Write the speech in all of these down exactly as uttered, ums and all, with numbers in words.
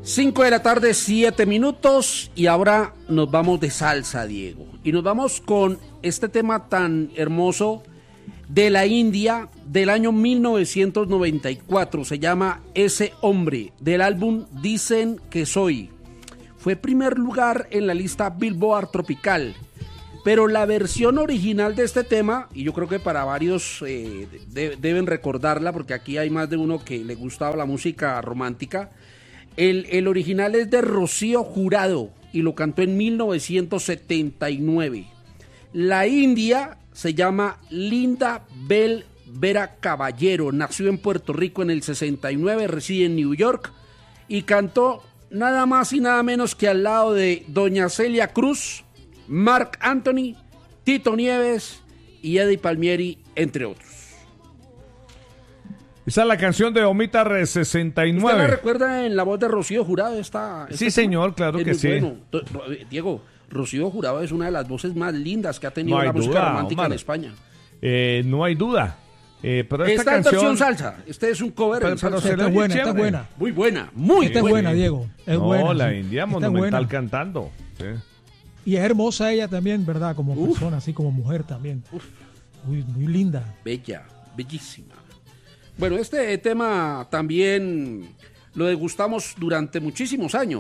cinco de la tarde, siete minutos, y ahora nos vamos de salsa, Diego. Y nos vamos con este tema tan hermoso de la India del año mil novecientos noventa y cuatro. Se llama Ese Hombre, del álbum Dicen que Soy. Fue primer lugar en la lista Billboard Tropical. Pero la versión original de este tema, y yo creo que para varios eh, de, deben recordarla, porque aquí hay más de uno que le gustaba la música romántica. El, el original es de Rocío Jurado y lo cantó en mil novecientos setenta y nueve. La India se llama Linda Bell Vera Caballero. Nació en Puerto Rico en el sesenta y nueve, reside en New York y cantó nada más y nada menos que al lado de Doña Celia Cruz, Marc Anthony, Tito Nieves y Eddie Palmieri, entre otros. Esa es la canción de Omitar sesenta y nueve. ¿Usted la recuerda en la voz de Rocío Jurado? Esta, sí, señor, claro que sí. Bueno. Diego, Rocío Jurado es una de las voces más lindas que ha tenido no la música duda, romántica Omar. en España. Eh, no hay duda. Eh, pero esta, esta canción... es versión salsa. Este es un cover pero, en salsa. Pero esta es buena, esta es buena. Muy buena, muy esta buena. es buena, Diego. Es no, buena, la sí. India Esta monumental cantando. Sí. Y es hermosa ella también, ¿verdad? Como Uf. persona, así como mujer también. Uf. Muy, muy linda. Bella, bellísima. Bueno, este tema también lo degustamos durante muchísimos años.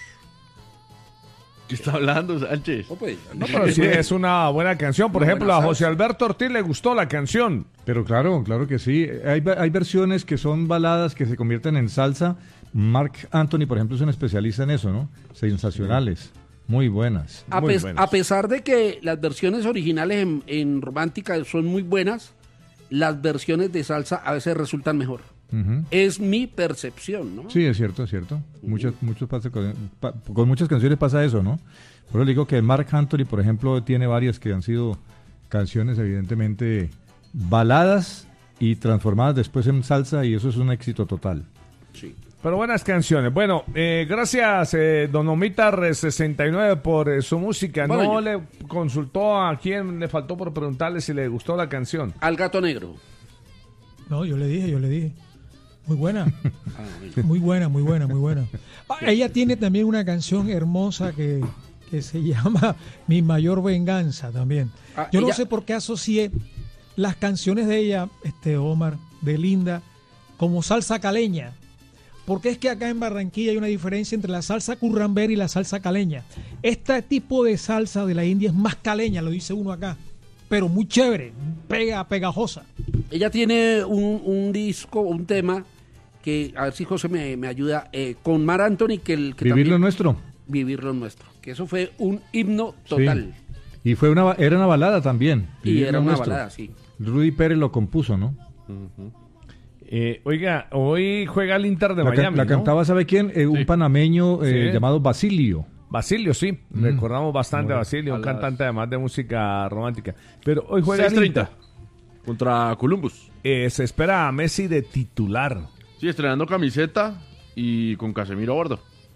¿Qué está hablando, Sánchez? Oh, pues, No, pero sí es una buena canción. Por Una ejemplo, buena a José salsa. Alberto Ortiz le gustó la canción. Pero claro, claro que sí. Hay, hay versiones que son baladas que se convierten en salsa. Marc Anthony, por ejemplo, es un especialista en eso, ¿no? Sensacionales, muy buenas. A, Muy pes- buenas. a pesar de que las versiones originales en, en romántica son muy buenas, las versiones de salsa a veces resultan mejor. Ujú. Es mi percepción, ¿no? Sí, es cierto, es cierto. Muchas, muchos pasa con, pa- con muchas canciones pasa eso, ¿no? Por eso le digo que Marc Anthony, por ejemplo, tiene varias que han sido canciones evidentemente baladas y transformadas después en salsa, y eso es un éxito total. Sí. Pero buenas canciones. Bueno, eh, gracias, eh, Don Omitar sesenta y nueve, por eh, su música. Bueno, no yo- le consultó a quién le faltó por preguntarle si le gustó la canción. Al Gato Negro. No, yo le dije, yo le dije. Muy buena. Ah, bueno. Muy buena, muy buena, muy buena. Ah, ella tiene también una canción hermosa que, que se llama Mi Mayor Venganza también. Ah, Yo no ella- sé por qué asocié las canciones de ella, este Omar, de Linda, como salsa caleña. Porque es que acá en Barranquilla hay una diferencia entre la salsa currambera y la salsa caleña. Este tipo de salsa de la India es más caleña, lo dice uno acá, pero muy chévere, pega, pegajosa. Ella tiene un, un disco, un tema que, a ver si José me, me ayuda, eh, con Mar Anthony, que el que Vivir lo también- nuestro. Vivir lo nuestro. Que eso fue un himno total. Sí. Y fue una, ba- era una balada también. Y Vivir era lo una nuestro. balada, sí. Rudy Pérez lo compuso, ¿no? Eh, oiga, hoy juega el Inter de La, ca- Miami, la ¿no? cantaba, ¿sabe quién? Eh, un Sí. panameño eh, Sí. llamado Basilio. Basilio, sí. Mm. Recordamos bastante a Bueno, Basilio, a un las- cantante además de música romántica. Pero hoy juega seis el Inter. treinta contra Columbus. Eh, se espera a Messi de titular. Sí, estrenando camiseta y con Casemiro a bordo.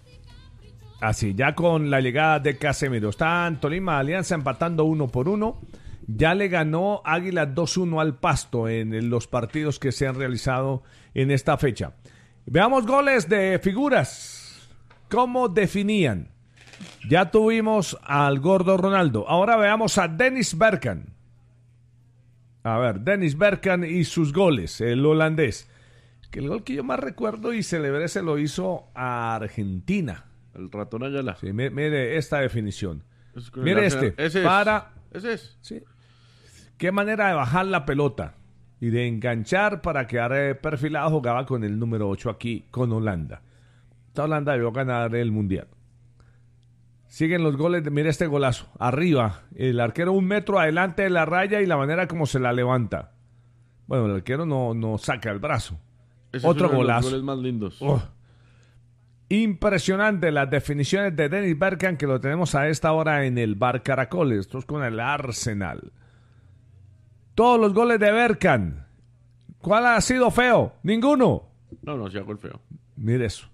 Así, ya con la llegada de Casemiro. Están Tolima Alianza empatando uno por uno. Ya le ganó Águila dos uno al Pasto en los partidos que se han realizado en esta fecha. Veamos goles de figuras. ¿Cómo definían? Ya tuvimos al gordo Ronaldo. Ahora veamos a Dennis Bergkamp. A ver, Dennis Bergkamp y sus goles, el holandés. Que el gol que yo más recuerdo y celebré se lo hizo a Argentina. El ratón Ayala. Sí, mi- mire esta definición. Es con Mire el Arsenal. este. Ese es. Para. Ese es. Sí. Qué manera de bajar la pelota y de enganchar para quedar eh, perfilado. Jugaba con el número ocho aquí con Holanda. Esta Holanda debió ganar el mundial. Siguen los goles. De, mire este golazo. Arriba. El arquero un metro adelante de la raya y la manera como se la levanta. Bueno, el arquero no, no saca el brazo. Ese Otro es uno de golazo. los goles más lindos. Oh. Impresionante las definiciones de Dennis Bergkamp, que lo tenemos a esta hora en el Bar Caracoles. Esto es con el Arsenal. Todos los goles de Bergkamp. ¿Cuál ha sido feo? Ninguno. No, no, sí hago el feo. Mire eso.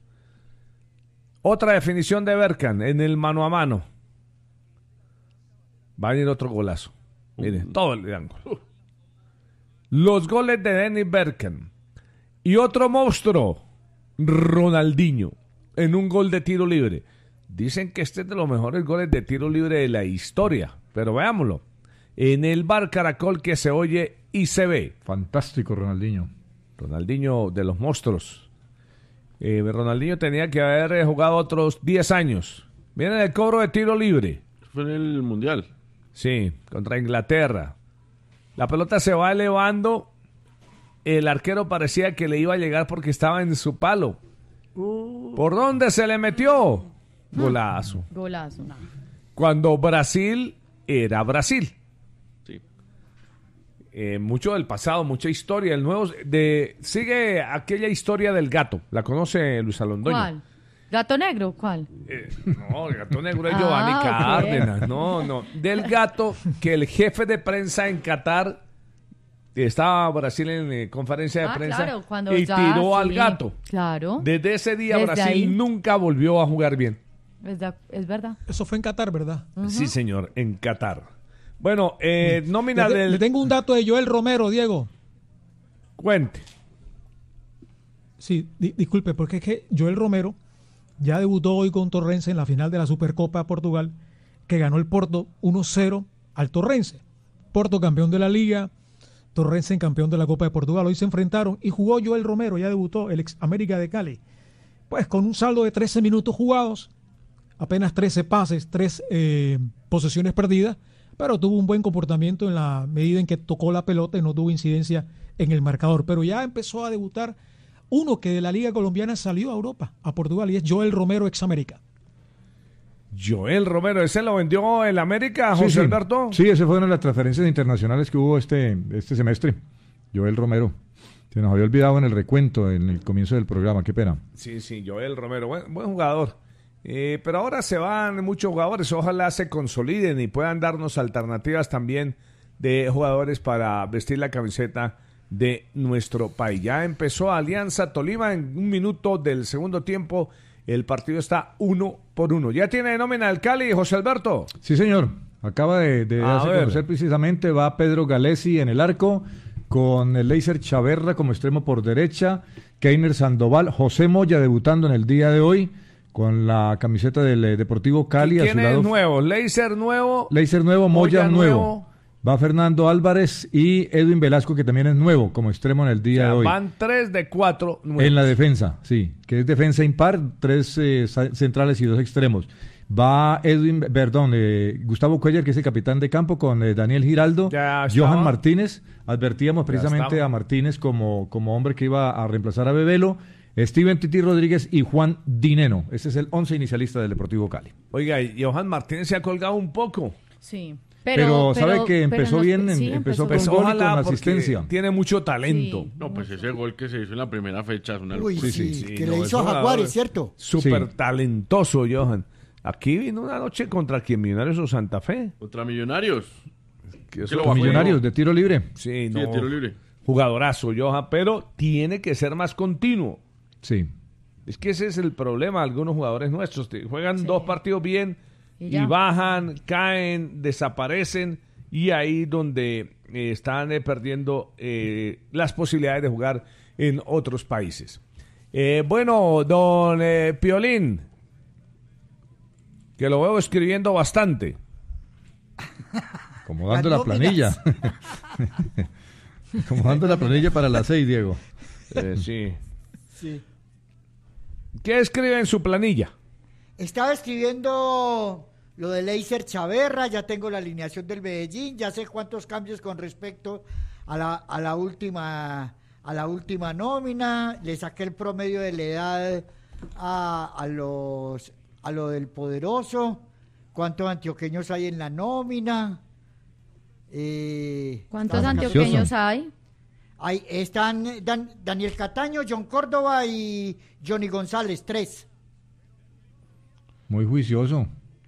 Otra definición de Bergkamp en el mano a mano. Va a venir otro golazo. Mire, todo el ángulo. Los goles de Dennis Bergkamp. Y otro monstruo, Ronaldinho. en un gol de tiro libre. Dicen que este es de los mejores goles de tiro libre de la historia, pero veámoslo. En el bar Caracol que se oye y se ve. Fantástico, Ronaldinho. Ronaldinho de los monstruos. Eh, Ronaldinho tenía que haber eh, jugado otros diez años. Viene el cobro de tiro libre. Fue en el Mundial. Sí, contra Inglaterra. La pelota se va elevando. El arquero parecía que le iba a llegar porque estaba en su palo. Uh. ¿Por dónde se le metió? Golazo. Golazo. No. Cuando Brasil era Brasil. Sí. Eh, mucho del pasado, mucha historia. El nuevo de sigue aquella historia del gato. ¿La conoce Luis Alondoño? ¿Cuál? ¿Gato negro? ¿Cuál? Eh, no, el gato negro es Ah, Giovanni ok. Cárdenas. No, no. Del gato que el jefe de prensa en Qatar estaba Brasil en eh, conferencia de Ah, prensa claro, cuando y ya, tiró al sí, gato. Claro. Desde ese día Desde Brasil ahí. nunca volvió a jugar bien. Es, de- es verdad. Eso fue en Qatar, ¿verdad? Sí, señor, en Qatar. Bueno, eh, nómina Le, del... le tengo un dato de Joel Romero, Diego. Cuente. Sí, di- disculpe, porque es que Joel Romero ya debutó hoy con Torrense en la final de la Supercopa de Portugal, que ganó el Porto uno cero al Torrense. Porto campeón de la Liga, Torrense campeón de la Copa de Portugal. Hoy se enfrentaron y jugó Joel Romero, ya debutó el ex América de Cali. Pues con un saldo de trece minutos jugados, apenas trece pases, tres eh, posesiones perdidas, pero tuvo un buen comportamiento en la medida en que tocó la pelota y no tuvo incidencia en el marcador. Pero ya empezó a debutar uno que de la Liga Colombiana salió a Europa, a Portugal, y es Joel Romero, ex América. Joel Romero, ¿ese lo vendió el América, Sí, José sí. Alberto? Sí, ese fue una de las transferencias internacionales que hubo este, este semestre. Joel Romero. Se nos había olvidado en el recuento, en el comienzo del programa, qué pena. Sí, sí, Joel Romero, buen, buen jugador. Eh, pero ahora se van muchos jugadores, ojalá se consoliden y puedan darnos alternativas también de jugadores para vestir la camiseta de nuestro país. Ya empezó Alianza Tolima en un minuto del segundo tiempo, el partido está uno por uno. ¿Ya tiene nómina el Cali, José Alberto? Sí, señor. Acaba de, de A darse a ver. conocer precisamente, va Pedro Galesi en el arco, con el Leiser Chaverra como extremo por derecha, Keiner Sandoval, José Moya debutando en el día de hoy con la camiseta del eh, Deportivo Cali. A su ¿Quién es lado, nuevo? Leiser nuevo. Leiser nuevo, Moya, Moya nuevo. nuevo. Va Fernando Álvarez y Edwin Velasco, que también es nuevo como extremo en el O día sea, de hoy. van tres de cuatro nuevos. En la defensa, sí, que es defensa impar, tres eh, sa- centrales y dos extremos. Va Edwin, perdón, eh, Gustavo Cuellar, que es el capitán de campo, con eh, Daniel Giraldo, Ya estaba. Johan Martínez. Advertíamos precisamente estaba. a Martínez como, como hombre que iba a reemplazar a Bebelo, Steven Titi Rodríguez y Juan Dineno. Ese es el once inicialista del Deportivo Cali. Oiga, y Johan Martínez se ha colgado un poco. Sí. Pero, Pero, sabe pero- que pero empezó nos- bien, sí, em- empezó empezó con Pues gol y ojalá, con porque asistencia. tiene mucho talento. Sí. No, pues ese gol que se hizo en la primera fecha es una Uy, locura. sí, sí, que no, le es hizo a un Jaguares, jugador ¿cierto? Súper Sí. talentoso, Johan. Aquí vino una noche contra quien Millonarios o Santa Fe. Contra Millonarios. Que eso Que lo fue- Con bajó. Millonarios de tiro libre. Sí, Sí, no. de tiro libre. Jugadorazo, Johan, pero tiene que ser más continuo. Sí. Es que ese es el problema. Algunos jugadores nuestros te- juegan Sí. dos partidos bien Y y, ya. bajan, caen, desaparecen y ahí donde eh, están eh, perdiendo eh, las posibilidades de jugar en otros países. Eh, bueno, don eh, Piolín, que lo veo escribiendo bastante. Como dando Las la planilla. Como dando la planilla para las seis, Diego. Eh, sí. Sí. ¿Qué escribe en su planilla? Estaba escribiendo lo de Leiser Chaverra, ya tengo la alineación del Medellín, ya sé cuántos cambios con respecto a la, a la última a la última nómina, le saqué el promedio de la edad a, a los a lo del Poderoso, cuántos antioqueños hay en la nómina. Eh, ¿Cuántos Está antioqueños gracioso. hay? Ahí están Dan- Daniel Cataño, John Córdoba y Johnny González, tres. Muy juicioso.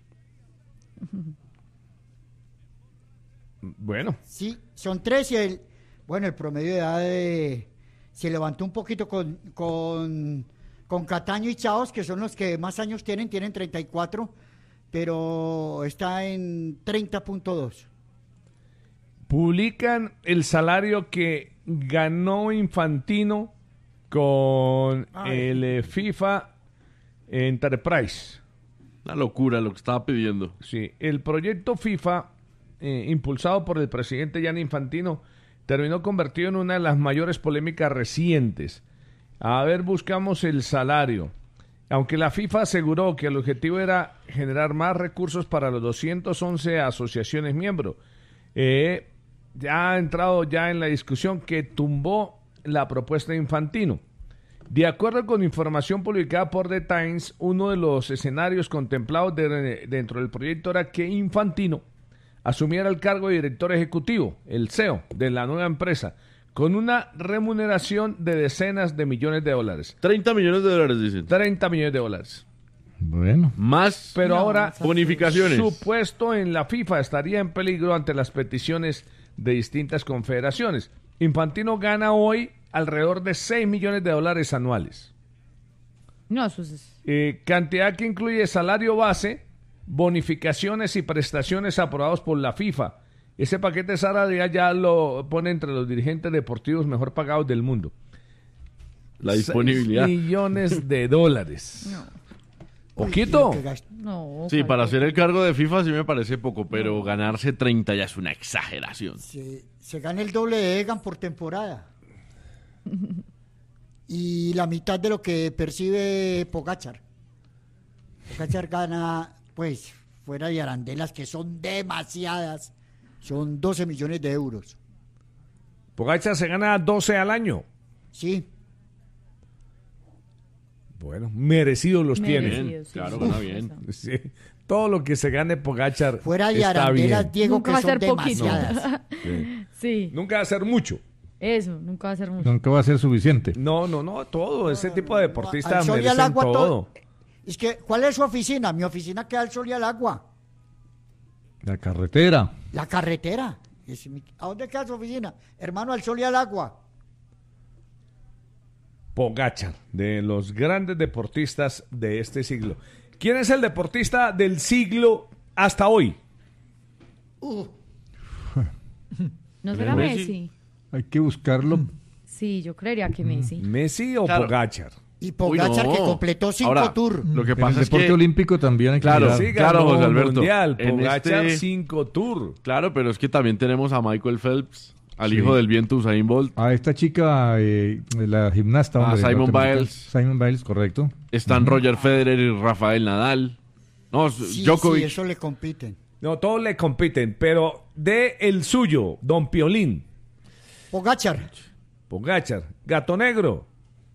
Bueno, Sí, son tres y el, bueno, el promedio de edad de- se levantó un poquito con, con, con Cataño y Chaos, que son los que más años tienen, tienen treinta y cuatro, pero está en treinta punto dos. publican el salario que ganó Infantino con Ay. el eh, FIFA Enterprise. Una locura lo que estaba pidiendo. Sí, el proyecto FIFA, eh, impulsado por el presidente Gianni Infantino, terminó convertido en una de las mayores polémicas recientes. A ver, buscamos el salario. Aunque la FIFA aseguró que el objetivo era generar más recursos para los doscientas once asociaciones miembros, eh, ya ha entrado ya en la discusión que tumbó la propuesta de Infantino. De acuerdo con información publicada por The Times, uno de los escenarios contemplados de, dentro del proyecto era que Infantino asumiera el cargo de director ejecutivo, el C E O, de la nueva empresa, con una remuneración de decenas de millones de dólares. treinta millones de dólares, dicen. treinta millones de dólares. Bueno. Más Pero No, ahora esa- bonificaciones. su puesto en la FIFA estaría en peligro ante las peticiones de distintas confederaciones. Infantino gana hoy alrededor de seis millones de dólares anuales. No, eso es... Eh, cantidad que incluye salario base, bonificaciones y prestaciones aprobados por la FIFA. Ese paquete salarial ya lo pone entre los dirigentes deportivos mejor pagados del mundo. La disponibilidad. seis millones de dólares. No, ¿Poquito? Uy, lo que gast- no. Sí, ¿cuál para fue? hacer el cargo de FIFA sí me parece poco, pero ganarse treinta ya es una exageración. Se, se gana el doble de Egan por temporada. Y la mitad de lo que percibe Pogacar. Pogacar gana, pues, fuera de arandelas, que son demasiadas, son doce millones de euros. Pogacar se gana doce al año. Sí, Bueno, merecidos los tiene. Merecido, Bien, sí, claro, sí, gana sí, bien. eso. Sí. Todo lo que se gane Pogacar fuera de está arandelas, bien. Diego, Nunca que va a son ser poquito. demasiadas. Sí. Sí, Nunca va a ser mucho. eso, nunca va a ser mucho. Nunca va a ser suficiente. No, no, no, todo. Ese tipo de deportistas Al sol y al merecen agua, todo. todo. Es que, ¿cuál es su oficina? Mi oficina queda al sol y al agua. La carretera. La carretera. Es mi- ¿A dónde queda su oficina? Hermano, al sol y al agua. Pogacar, de los grandes deportistas de este siglo. ¿Quién es el deportista del siglo hasta hoy? Uh, ¿No será Messi. Messi? Hay que buscarlo. Sí, yo creería que Messi. ¿Messi o Claro. Pogacar? y Pogacar, Uy, no. que completó cinco Ahora, tours. Lo que En el pasa es deporte que... olímpico también hay que Claro, mirar. Sí, claro, ganó José un Alberto. mundial. En Pogacar, este- cinco tours. Claro, pero es que también tenemos a Michael Phelps, al Sí. hijo del viento Usain Bolt. A esta chica, eh, la gimnasta, Ah, hombre, Simone norteamericana. Biles. Simone Biles, correcto. Están Roger Federer y Rafael Nadal. No, Sí, Djokovic. sí, eso le compiten. No, todos le compiten, pero de el suyo, Don Piolín, Pogacar. Pogacar, Gato Negro.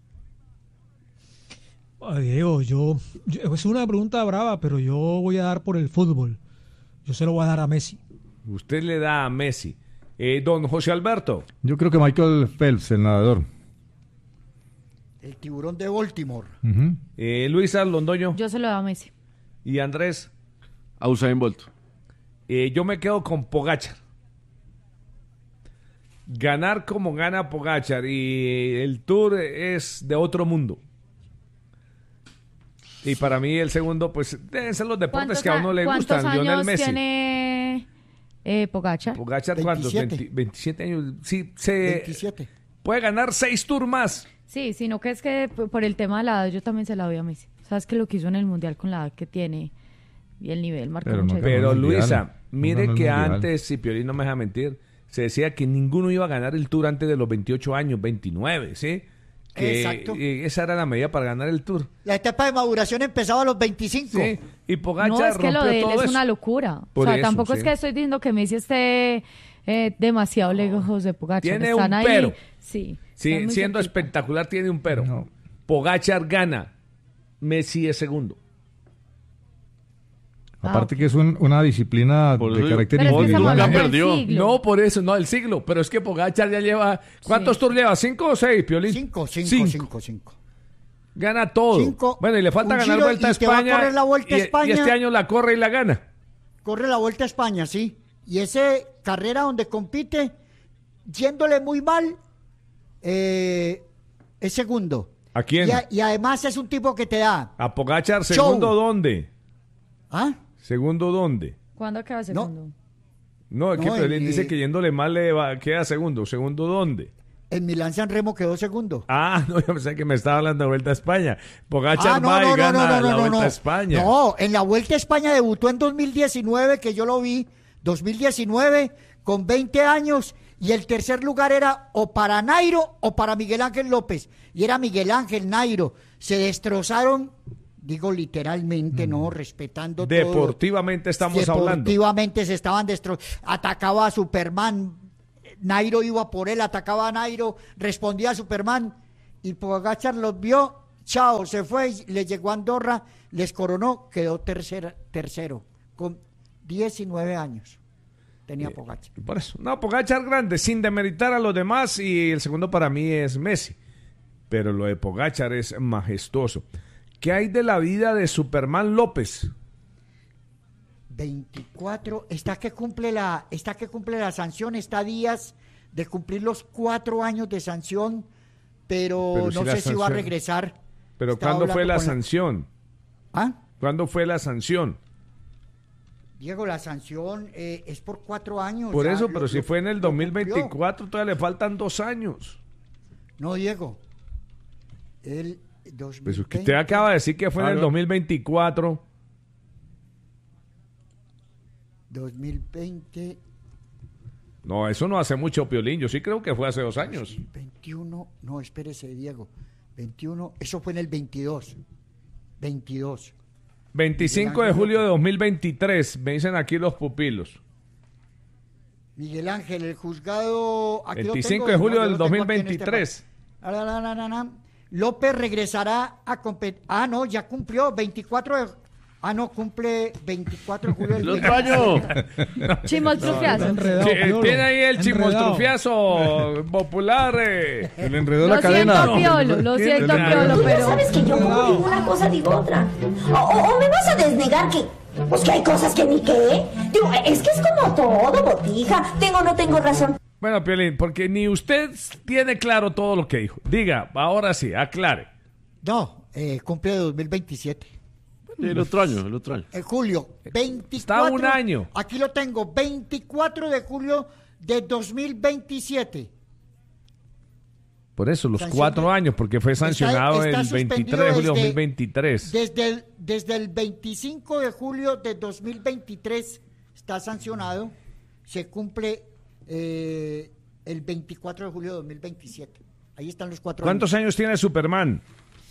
Ay, Diego, yo, yo- es una pregunta brava, pero yo voy a dar por el fútbol. Yo se lo voy a dar a Messi. Usted le da a Messi. Eh, don José Alberto. Yo creo que Michael Phelps, el nadador. El tiburón de Baltimore. Ujú. Eh, Luisa Londoño Yo se lo doy a Messi. y Andrés. A Usain Bolt. Eh, yo me quedo con Pogacar. Ganar como gana Pogacar y el Tour es de otro mundo. Y para mí el segundo, pues deben ser los deportes que a uno le ¿Cuántos gustan. Lionel años Messi. tiene eh, Pogacar? Pogacar, ¿cuántos? veintisiete. veinte, veintisiete años. Sí, se veintisiete. puede ganar seis Tours más. Sí, sino que es que p- por el tema de la edad yo también se la doy a Messi. Sabes que lo que hizo en el Mundial con la edad que tiene y el nivel marca Pero no mucha ganó Pero el mundial. Luisa, No mire ganó el que mundial. antes, si Piolín no me deja mentir, se decía que ninguno iba a ganar el Tour antes de los veintiocho años, veintinueve, ¿sí? Que Exacto. eh, esa era la medida para ganar el Tour. La etapa de maduración empezaba a los veinticinco. Sí, y Pogacar No, es que lo rompió de él todo es eso. una locura. Por o sea, eso, tampoco sí. es que estoy diciendo que Messi esté eh, demasiado lejos de Pogacar. Tiene Están un ahí, pero. Sí. Sí, están muy siendo cerquita. espectacular tiene un pero. No. Pogacar gana, Messi es segundo. Ah, Aparte ok. que es un- una disciplina Por de eso- carácter Pero es que Bolt estamos nunca hablando del perdió. siglo. No, por eso, no, el siglo. Pero es que Pogacar ya lleva... ¿Cuántos Sí. tours lleva? ¿Cinco o seis, Piolín? Cinco, cinco, cinco, cinco. Gana todo. Cinco. Bueno, y le falta Un ganar Giro Vuelta a y te va a España. correr la Vuelta a y, España. y este año la corre y la gana. Corre la Vuelta a España, sí. Y ese carrera donde compite, yéndole muy mal, eh, es segundo. ¿A quién? Y, a- y además es un tipo que te da. A Pogacar, ¿segundo Show. dónde? ¿Ah? ¿Segundo dónde? ¿Cuándo acaba segundo? No, es que No, Piolín y- dice que yéndole mal le va, queda segundo. ¿Segundo dónde? En Milán San Remo quedó segundo. Ah, no, yo pensé que me estaba hablando de Vuelta a España. Pogacar Ah, no, va y no, no, gana no, no, la no, Vuelta no. a España. No, en la Vuelta a España debutó en dos mil diecinueve, que yo lo vi, dos mil diecinueve, con veinte años, y el tercer lugar era o para Nairo o para Miguel Ángel López, y era Miguel Ángel, Nairo. Se destrozaron, digo literalmente, no, respetando todo. Deportivamente estamos hablando. Deportivamente se estaban destrozando. Atacaba a Superman, Nairo iba por él, atacaba a Nairo, respondía a Superman, y Pogacar los vio, chao, se fue, le llegó a Andorra, les coronó, quedó tercer, tercero, con diecinueve años tenía Pogacar. Por eso, no, Pogacar grande, sin demeritar a los demás, y el segundo para mí es Messi. Pero lo de Pogacar es majestuoso. ¿Qué hay de la vida de Superman López? veinticuatro, está que cumple la, está que cumple la sanción, está a días de cumplir los cuatro años de sanción, pero, Pero si no la sé si va a sanción- regresar. Pero Estaba ¿cuándo fue hablando la con sanción? ¿Ah? ¿Cuándo fue la sanción? Diego, la sanción eh, es por cuatro años. Por ya eso, lo- pero si lo- fue en el lo dos mil cumplió. veinticuatro, todavía le faltan dos años. No, Diego. El dos mil Pues veinte. usted acaba de decir que fue en Ah, el no. dos mil veinticuatro. dos mil veinte, No, eso no hace mucho, Piolín. Yo sí creo que fue hace dos años. veintiuno, no, espérese, Diego. veintiuno, eso fue en el veintidós. veintidós. veinticinco de julio de dos mil veintitrés, me dicen aquí los pupilos. Miguel Ángel, el juzgado. Aquí lo veinticinco tengo, de julio no, yo del lo tengo aquí en dos mil veintitrés. este pa- La, la, la, la, la. López regresará a competir. Ah, no, ya cumplió. veinticuatro de. Ah, no, cumple veinticuatro de julio del ¡El otro año! Chimoltrufiazo. Enredado, Sí, Piolo. tiene ahí el Enredado. chimoltrufiazo popular. eh. Se le enredó Lo la siento, cadena. Piolo, lo siento, Piolo, Tú ya pero... sabes que yo como digo una cosa, digo otra. O, o- o me vas a desnegar que, pues que hay cosas que ni qué. Digo, es que es como todo, botija. Tengo o no tengo razón. Bueno, Piolín, porque ni usted tiene claro todo lo que dijo. Diga, ahora sí, aclare. No, eh, cumple de dos mil veintisiete. El otro año, el otro año. En julio, veinticuatro. Está un año. Aquí lo tengo, veinticuatro de julio de dos mil veintisiete. Por eso, los Sanción cuatro de- años, porque fue Está- sancionado está el suspendido veintitrés de julio de desde- dos mil veintitrés. Desde el, desde el veinticinco de julio de dos mil veintitrés está sancionado. Se cumple eh, el veinticuatro de julio de dos mil veintisiete. Ahí están los cuatro ¿Cuántos años. años tiene Superman?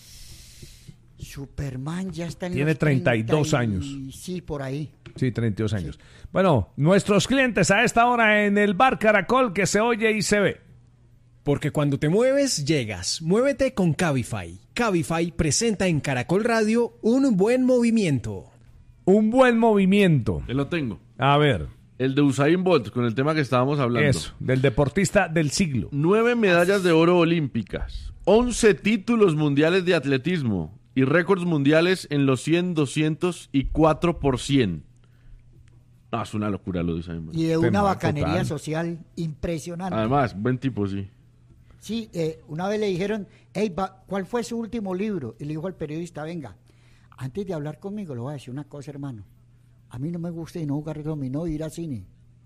Superman ya está en Tiene los treinta y dos treinta y- años. Sí, por ahí. Sí, treinta y dos años. Bueno, nuestros clientes a esta hora en el Bar Caracol, que se oye y se ve. Porque cuando te mueves, llegas. Muévete con Cabify. Cabify presenta en Caracol Radio un buen movimiento. Un buen movimiento. Él lo tengo. A ver, El de Usain Bolt, con el tema que estábamos hablando. eso, del deportista del siglo. Nueve medallas de oro olímpicas, once títulos mundiales de atletismo y récords mundiales en los cien, doscientos y cuatro por cien. Ah, es una locura lo de Usain Bolt. Y de Tema una bacanería total. social impresionante. Además, buen tipo, sí. Sí, eh, una vez le dijeron, hey, va, ¿cuál fue su último libro? Y le dijo al periodista, venga, antes de hablar conmigo, le voy a decir una cosa, hermano. A mí no me gusta y no jugar dominó y ir a cine.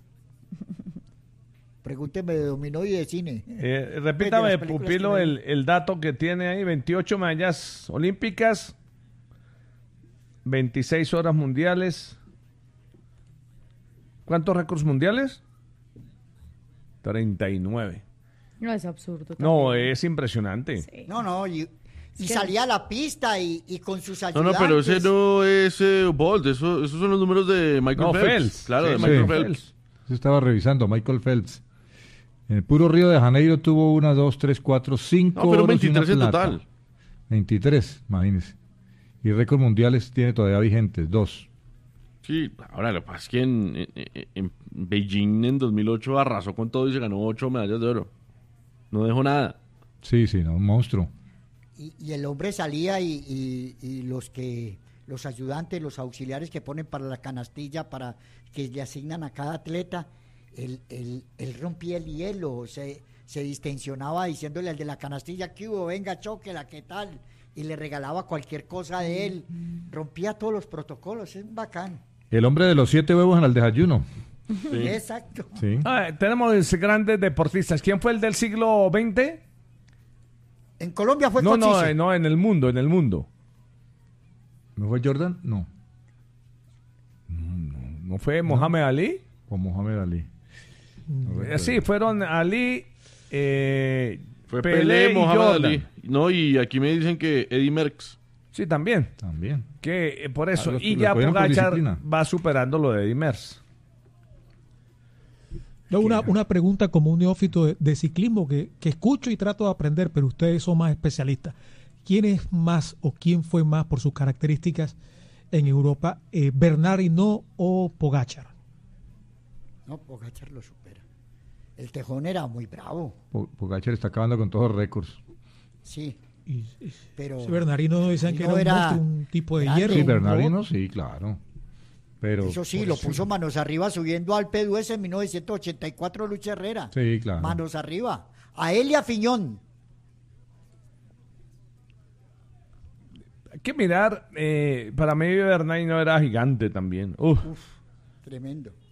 Pregúnteme de dominó y de cine. Eh, Pues, de repítame, las películas Pupilo, que me- el, el dato que tiene ahí, veintiocho medallas olímpicas, veintiséis horas mundiales. ¿Cuántos récords mundiales? treinta y nueve. No, es absurdo. No, también. es impresionante. Sí. No, no, y, y que- salía a la pista y, y con sus No, ayudantes. no, pero ese no es eh, Bolt, eso, esos son los números de Michael No, Phelps. Phelps. Claro, de Sí, Michael sí. Phelps. Yo estaba revisando, Michael Phelps. En el puro Río de Janeiro tuvo una, dos, tres, cuatro, cinco No, pero oros y una veintitrés en plata. total. veintitrés, imagínese. Y récords mundiales tiene todavía vigentes, dos. Sí, ahora lo que pasa es que en, en- en Beijing en dos mil ocho arrasó con todo y se ganó ocho medallas de oro. No dejó nada. Sí, sí, no, un monstruo. Y, y el hombre salía y, y- y los que los ayudantes, los auxiliares que ponen para la canastilla, para que le asignan a cada atleta, él, él- él rompía el hielo, se, se distensionaba diciéndole al de la canastilla, ¿qué hubo? Venga, chóquela, ¿qué tal? Y le regalaba cualquier cosa de él, rompía todos los protocolos, es bacán. El hombre de los siete huevos en el desayuno. Sí. Exacto. Sí. Ah, tenemos grandes deportistas. ¿Quién fue el del siglo veinte? En Colombia fue No, no, Cochise. eh, no, en el mundo, en el mundo. ¿No fue Jordan? No. ¿No fue Mohamed Ali? O Mohamed Ali. No Eh, recuerdo. sí, fueron Ali, eh, Fue Pelé, Pelé, y Mohamed Jordan. Ali. No, y aquí me dicen que Eddie Merckx. Sí, también. También. Que eh, por eso. Ah, los- y los ya cogieron por Pogacar disciplina. va superando lo de Eddy Merckx. Yo una, una pregunta como un neófito de, de ciclismo que, que escucho y trato de aprender, pero ustedes son más especialistas. ¿Quién es más o quién fue más por sus características en Europa, eh, Bernard Hinault o Pogacar? No, Pogacar lo supera. El Tejón era muy bravo, Po- Pogacar está acabando con todos los récords. sí, Y, y- pero... si Bernardino decían que era Hinault un era monstruo, un tipo de grande. hierro. Sí, un Bernardino, robot. sí, claro. Pero, Eso sí, por lo eso- puso manos arriba subiendo al P D U S en mil novecientos ochenta y cuatro Lucha Herrera. Sí, claro. Manos arriba. A él y a Fiñón. Hay que mirar, eh, para mí Bernard no era gigante también. Uf. Tremendo.